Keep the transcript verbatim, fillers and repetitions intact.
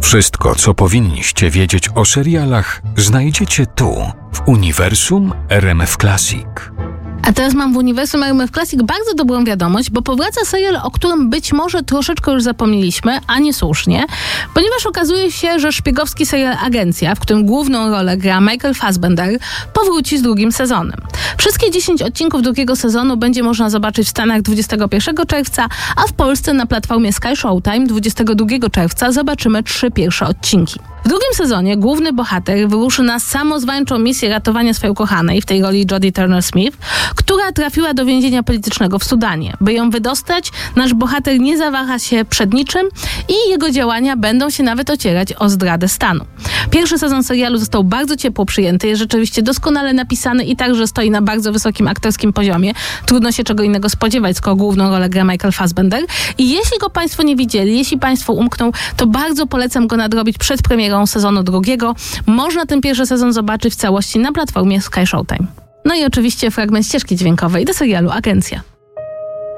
Wszystko, co powinniście wiedzieć o serialach, znajdziecie tu, w Uniwersum R M F Classic. A teraz mam w Uniwersum R M F Classic bardzo dobrą wiadomość, bo powraca serial, o którym być może troszeczkę już zapomnieliśmy, a niesłusznie, ponieważ okazuje się, że szpiegowski serial Agencja, w którym główną rolę gra Michael Fassbender, powróci z drugim sezonem. Wszystkie dziesięć odcinków drugiego sezonu będzie można zobaczyć w Stanach dwudziestego pierwszego czerwca, a w Polsce na platformie Sky Showtime dwudziestego drugiego czerwca zobaczymy trzy pierwsze odcinki. W drugim sezonie główny bohater wyruszy na samozwańczą misję ratowania swojej ukochanej, w tej roli Jodie Turner-Smith, która trafiła do więzienia politycznego w Sudanie. By ją wydostać, nasz bohater nie zawaha się przed niczym i jego działania będą się nawet ocierać o zdradę stanu. Pierwszy sezon serialu został bardzo ciepło przyjęty, jest rzeczywiście doskonale napisany i także stoi na bardzo wysokim aktorskim poziomie. Trudno się czego innego spodziewać, skoro główną rolę gra Michael Fassbender. I jeśli go Państwo nie widzieli, jeśli Państwo umkną, to bardzo polecam go nadrobić przed premierą sezonu drugiego. Można ten pierwszy sezon zobaczyć w całości na platformie Sky Showtime. No i oczywiście fragment ścieżki dźwiękowej do serialu Agencja.